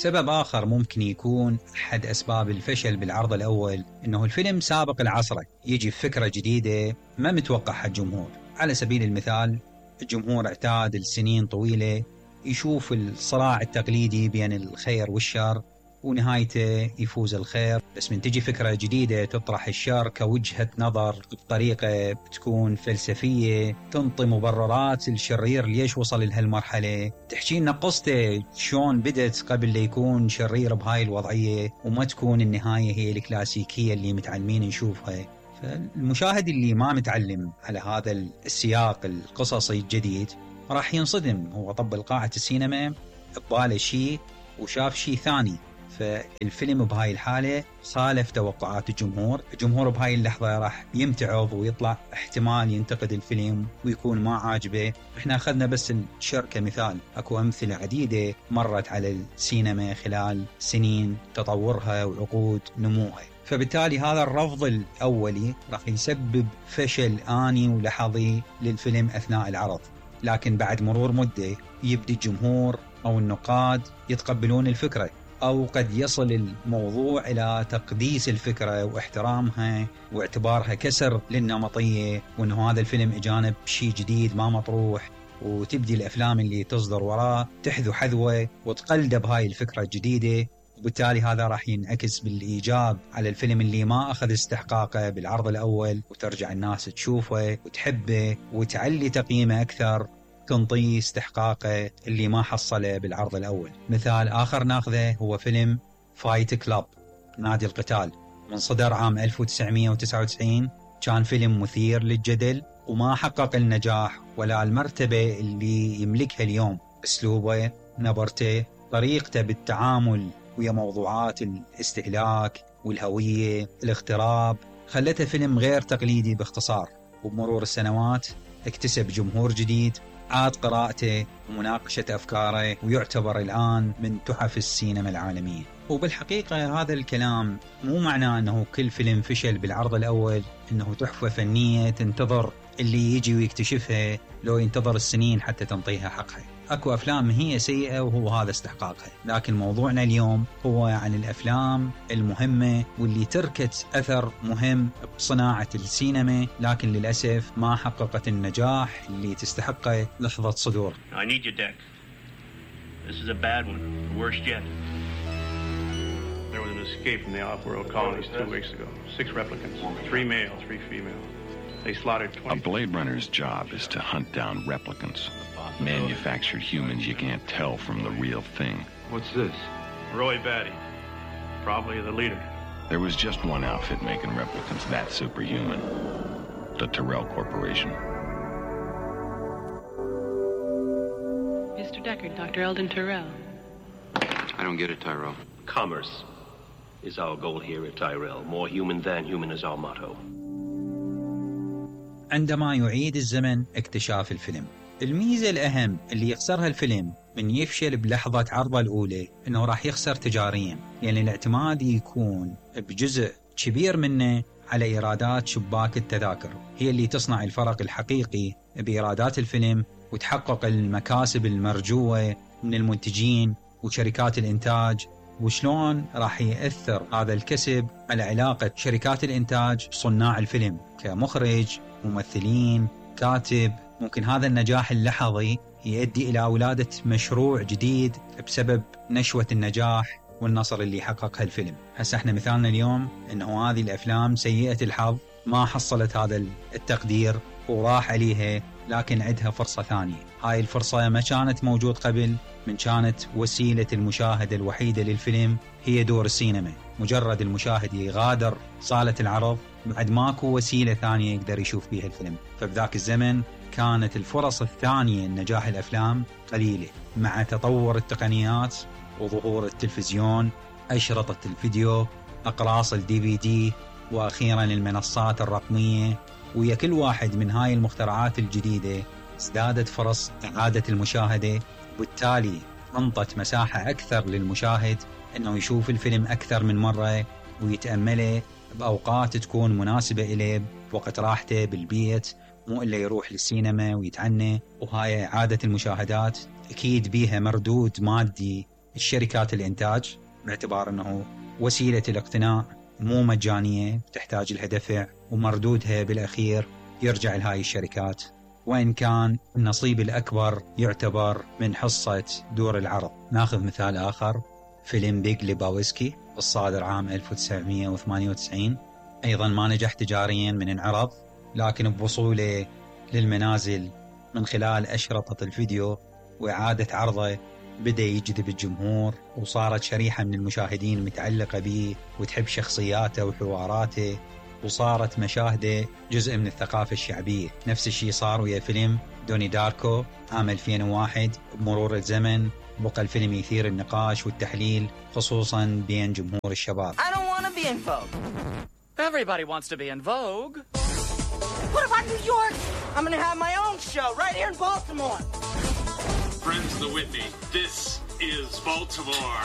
سبب آخر ممكن يكون أحد أسباب الفشل بالعرض الأول إنه الفيلم سابق لعصره، يجي بفكرة جديدة ما متوقعها الجمهور. على سبيل المثال، الجمهور اعتاد لسنين طويلة يشوف الصراع التقليدي بين الخير والشر ونهايته يفوز الخير، بس من تجي فكرة جديدة تطرح الشر كوجهة نظر بطريقة بتكون فلسفية، تنطي مبررات الشرير ليش وصل لهالمرحلة، تحكي لنا قصته شلون بدت قبل ليكون شرير بهاي الوضعية، وما تكون النهاية هي الكلاسيكية اللي متعلمين نشوفها. فالمشاهد اللي ما متعلم على هذا السياق القصصي الجديد راح ينصدم. هو طب قاعة السينما بباله شيء وشاف شيء ثاني، فالفيلم بهاي الحالة خالف توقعات الجمهور بهاي اللحظة راح يمتعض ويطلع احتمال ينتقد الفيلم ويكون ما عاجبه. احنا أخذنا بس الشر كمثال، اكو أمثلة عديدة مرت على السينما خلال سنين تطورها وعقود نموها. فبالتالي هذا الرفض الأولي راح يسبب فشل آني ولحظي للفيلم أثناء العرض، لكن بعد مرور مدة يبدي الجمهور أو النقاد يتقبلون الفكرة، أو قد يصل الموضوع إلى تقديس الفكرة واحترامها واعتبارها كسر للنمطية، وأنه هذا الفيلم إجانب شيء جديد ما مطروح، وتبدي الأفلام اللي تصدر وراه تحذو حذوة وتقلد بهاي الفكرة الجديدة. وبالتالي هذا راح ينعكس بالإيجاب على الفيلم اللي ما أخذ استحقاقه بالعرض الأول، وترجع الناس تشوفه وتحبه وتعلي تقييمه أكثر، تنطي استحقاقه اللي ما حصله بالعرض الأول. مثال آخر ناخذه هو فيلم فايت كلاب، نادي القتال، من صدر عام 1999. كان فيلم مثير للجدل وما حقق النجاح ولا المرتبة اللي يملكها اليوم. أسلوبه، نبرته، طريقته بالتعامل ويا موضوعات الاستهلاك والهوية، الاغتراب، خلته فيلم غير تقليدي باختصار. وبمرور السنوات اكتسب جمهور جديد عاد قراءته ومناقشة أفكاره، ويعتبر الآن من تحف السينما العالمية. وبالحقيقة هذا الكلام مو معناه أنه كل فيلم فشل بالعرض الأول أنه تحفة فنية تنتظر اللي يجي ويكتشفها لو ينتظر السنين حتى تنطيها حقها. أكو أفلام هي سيئة وهو هذا استحقاقها، لكن موضوعنا اليوم هو عن الأفلام المهمة واللي تركت أثر مهم بصناعة السينما، لكن للأسف ما حققت النجاح اللي تستحقه لحظة صدور. I need your deck. This is a bad one, the worst yet. There was an escape from the off-world colonies 2 weeks ago. 6 replicants, 3 male, 3 female. They slaughtered 20. A Blade Runner's job is to hunt down replicants. Manufactured humans you can't tell from the real thing. What's this? Roy Batty, probably the leader. There was just one outfit making replicants that superhuman. The Tyrell Corporation. Mr. Deckard, Dr. Eldon Tyrell. I don't get it, Tyrell. Commerce is our goal here at Tyrell. More human than human is our motto. عندما يعيد الزمن اكتشاف الفيلم، الميزة الأهم اللي يخسرها الفيلم من يفشل بلحظة عرضه الأولى إنه راح يخسر تجاريا، يعني الاعتماد يكون بجزء كبير منه على إيرادات شباك التذاكر، هي اللي تصنع الفرق الحقيقي بإيرادات الفيلم وتحقق المكاسب المرجوة من المنتجين وشركات الإنتاج. وشلون راح يأثر هذا الكسب على علاقة شركات الإنتاج بصناع الفيلم كمخرج، ممثلين، كاتب. ممكن هذا النجاح اللحظي يؤدي إلى ولادة مشروع جديد بسبب نشوة النجاح والنصر اللي حققها الفيلم. هسه احنا مثالنا اليوم انه هذه الافلام سيئة الحظ ما حصلت هذا التقدير وراح عليها، لكن عندها فرصة ثانية. هاي الفرصة ما كانت موجود قبل، من كانت وسيلة المشاهدة الوحيدة للفيلم هي دور السينما. مجرد المشاهد يغادر صالة العرض بعد ماكو وسيلة ثانية يقدر يشوف بيها الفيلم. فبذاك الزمن كانت الفرص الثانية لنجاح الأفلام قليلة. مع تطور التقنيات وظهور التلفزيون، أشرطة الفيديو، أقراص DVD، وأخيرا المنصات الرقمية، ويا كل واحد من هاي المخترعات الجديدة ازدادت فرص إعادة المشاهدة، وبالتالي أنطت مساحة أكثر للمشاهد أنه يشوف الفيلم أكثر من مرة ويتأمله بأوقات تكون مناسبة إليه بوقت راحته بالبيت، مو إلا يروح للسينما ويتعنى. وهاي إعادة المشاهدات أكيد بيها مردود مادي الشركات الإنتاج، باعتبار أنه وسيلة الاقتناء مو مجانية، تحتاج لها دفع، ومردودها بالأخير يرجع لهاي الشركات، وإن كان النصيب الأكبر يعتبر من حصة دور العرض. ناخذ مثال آخر، فيلم بيج ليباوسكي الصادر عام 1998، أيضا ما نجح تجاريا من انعرض، لكن بوصوله للمنازل من خلال أشرطة الفيديو وإعادة عرضه بدأ يجذب الجمهور، وصارت شريحة من المشاهدين متعلقة به وتحب شخصياته وحواراته، وصارت مشاهده جزء من الثقافة الشعبية. نفس الشيء صار ويا فيلم دوني داركو عام 2001. بمرور الزمن بقى الفيلم يثير النقاش والتحليل خصوصا بين جمهور الشباب. I don't want to be in Vogue. Everybody wants to be in Vogue. What about New York? I'm going to have my own show right here in Baltimore. Friends of the Whitney, this is Baltimore.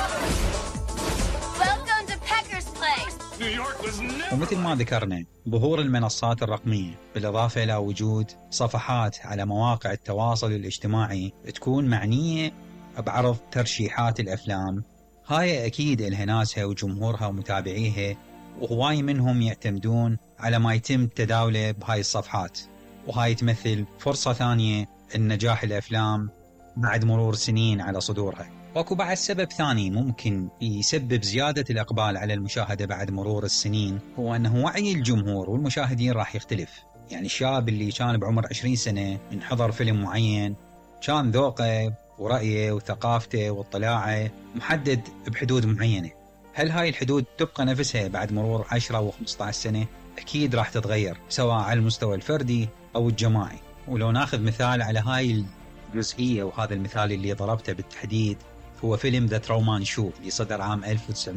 Welcome to Pecker's Place. New York was never... ومثل ما ذكرنا، ظهور المنصات الرقمية بالإضافة إلى وجود صفحات على مواقع التواصل الاجتماعي تكون معنية بعرض ترشيحات الأفلام، هاي أكيد إلها ناسها وجمهورها ومتابعيها، وهواي منهم يعتمدون على ما يتم تداوله بهاي الصفحات، وهاي تمثل فرصة ثانية لنجاح الأفلام بعد مرور سنين على صدورها. واكو بعد سبب ثاني ممكن يسبب زيادة الإقبال على المشاهدة بعد مرور السنين، هو أنه وعي الجمهور والمشاهدين راح يختلف. يعني الشاب اللي كان بعمر 20 سنة من حضر فيلم معين كان ذوقه ورأيه وثقافته واطلاعه محدد بحدود معينة. هل هاي الحدود تبقى نفسها بعد مرور 10 و15 سنة؟ أكيد راح تتغير، سواء على المستوى الفردي أو الجماعي. ولو ناخذ مثال على هاي الجزئية، وهذا المثال اللي ضربته بالتحديد هو فيلم ذا ترومان شو اللي صدر عام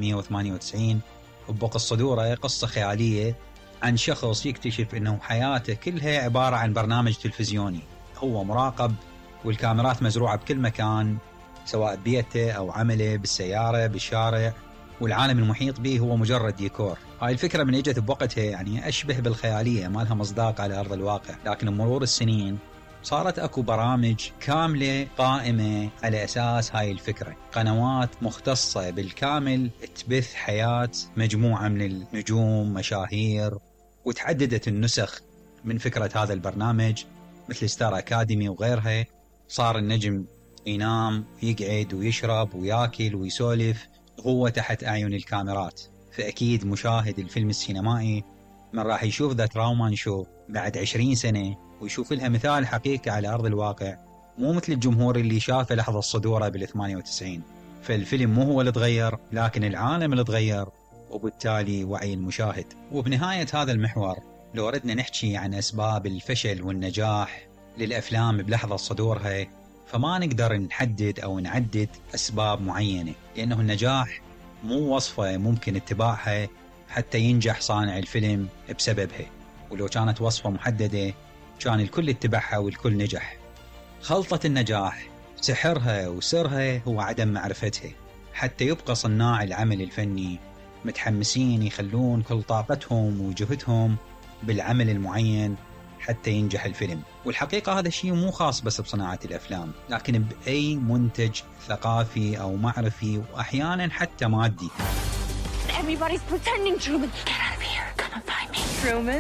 1998، وبقى صدوره قصة خيالية عن شخص يكتشف أنه حياته كلها عبارة عن برنامج تلفزيوني، هو مراقب والكاميرات مزروعة بكل مكان، سواء ببيته أو عمله، بالسيارة، بالشارع، والعالم المحيط به هو مجرد ديكور. هاي الفكرة من اجت بوقتها يعني أشبه بالخيالية، ما لها مصداق على أرض الواقع، لكن بمرور السنين صارت أكو برامج كاملة قائمة على أساس هاي الفكرة، قنوات مختصة بالكامل تبث حياة مجموعة من النجوم مشاهير، وتعددت النسخ من فكرة هذا البرنامج مثل ستار أكاديمي وغيرها. صار النجم ينام يقعد ويشرب وياكل ويسولف هو تحت أعين الكاميرات. فأكيد مشاهد الفيلم السينمائي من راح يشوف ذا ترومان شو بعد 20 سنة ويشوف لها مثال حقيقي على أرض الواقع، مو مثل الجمهور اللي شافه لحظة صدوره بال98. فالفيلم مو هو اللي تغير، لكن العالم اللي تغير، وبالتالي وعي المشاهد. وبنهاية هذا المحور لو ردنا نحكي عن أسباب الفشل والنجاح للأفلام بلحظة صدورها، فما نقدر نحدد أو نعدد أسباب معينة، لأنه النجاح مو وصفة ممكن اتباعها حتى ينجح صانع الفيلم بسببها، ولو كانت وصفة محددة كان الكل اتبعها والكل نجح. خلطة النجاح سحرها وسرها هو عدم معرفتها، حتى يبقى صناع العمل الفني متحمسين يخلون كل طاقتهم وجهدهم بالعمل المعين حتى ينجح الفيلم. والحقيقة هذا الشيء مو خاص بس بصناعة الأفلام، لكن بأي منتج ثقافي أو معرفي، وأحيانا حتى مادي. Everybody's pretending, Truman. Get out of here. Come and find me. Truman?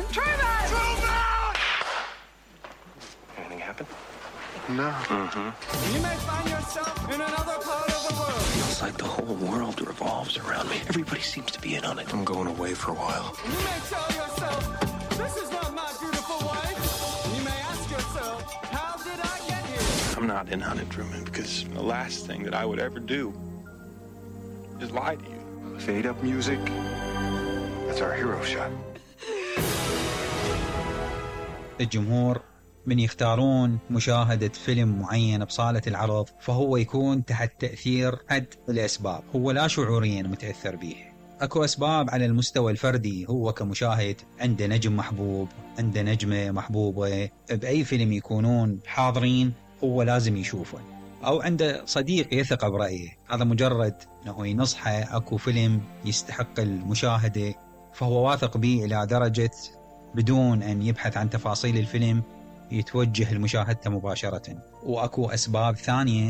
Anything happen? No. You may find yourself in another part of the world. It's like the whole world revolves around me. Everybody seems to be in on it. I'm going away for a while. You may tell yourself, this is not my beautiful wife. You may ask yourself, how did I get here? I'm not in on it, Truman, because the last thing that I would ever do is lie to you. Fade up music. That's our hero shot. الجمهور من يختارون مشاهدة فيلم معين بصالة العرض، فهو يكون تحت تأثير أحد الأسباب، هو لا شعوريا متأثر به. أكو أسباب على المستوى الفردي، هو كمشاهد عنده نجم محبوب، عنده نجمة محبوبة بأي فيلم يكونون حاضرين هو لازم يشوفه، أو عنده صديق يثق برأيه، هذا مجرد أنه ينصحه أكو فيلم يستحق المشاهدة فهو واثق به إلى درجة بدون أن يبحث عن تفاصيل الفيلم يتوجه لمشاهدته مباشرة. وأكو أسباب ثانية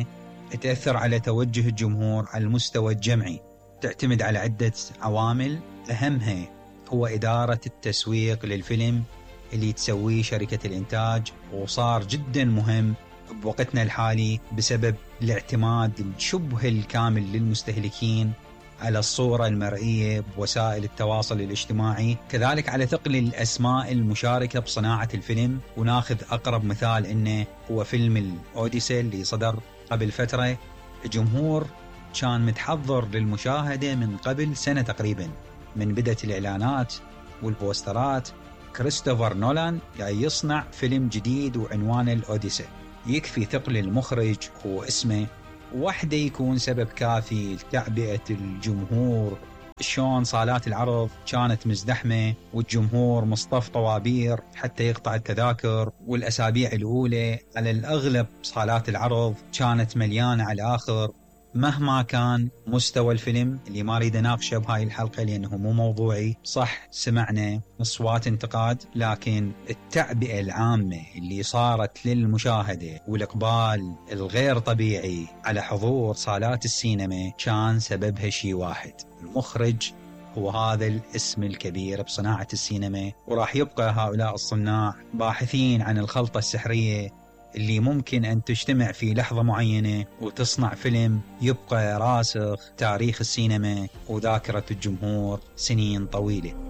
تأثر على توجه الجمهور على المستوى الجمعي، تعتمد على عدة عوامل، أهمها هو إدارة التسويق للفيلم اللي تسويه شركة الإنتاج، وصار جدا مهم بوقتنا الحالي بسبب الاعتماد الشبه الكامل للمستهلكين على الصورة المرئية بوسائل التواصل الاجتماعي، كذلك على ثقل الأسماء المشاركة بصناعة الفيلم. وناخذ أقرب مثال إنه هو فيلم الأوديسي اللي صدر قبل فترة. الجمهور كان متحضر للمشاهدة من قبل سنة تقريبا، من بدأت الإعلانات والبوسترات. كريستوفر نولان جاي يصنع فيلم جديد وعنوانه الأوديسي، يكفي ثقل المخرج واسمه وحده يكون سبب كافي لتعبئة الجمهور. شلون صالات العرض كانت مزدحمة والجمهور مصطف طوابير حتى يقطع التذاكر، والأسابيع الأولى على الأغلب صالات العرض كانت مليانة على الآخر. مهما كان مستوى الفيلم اللي ما اريد اناقشه بهاي الحلقة لأنه مو موضوعي، صح سمعنا أصوات انتقاد، لكن التعبئة العامة اللي صارت للمشاهدة والإقبال الغير طبيعي على حضور صالات السينما كان سببها شيء واحد: المخرج هو هذا الاسم الكبير بصناعة السينما، وراح يبقى هؤلاء الصناع باحثين عن الخلطة السحرية اللي ممكن أن تجتمع في لحظة معينة وتصنع فيلم يبقى راسخ تاريخ السينما وذاكرة الجمهور سنين طويلة.